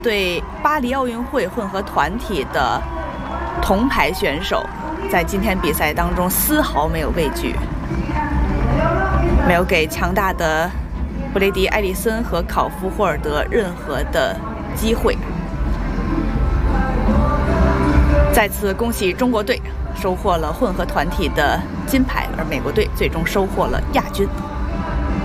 对巴黎奥运会混合团体的铜牌选手，在今天比赛当中丝毫没有畏惧，没有给强大的布雷迪·埃里森和考夫·霍尔德任何的机会。再次恭喜中国队收获了混合团体的金牌，而美国队最终收获了亚军。